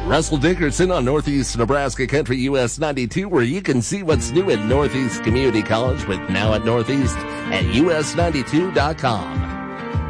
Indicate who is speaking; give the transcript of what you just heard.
Speaker 1: Russell Dickerson on Northeast Nebraska Country US 92, where you can see what's new at Northeast Community College with Now at Northeast at us92.com.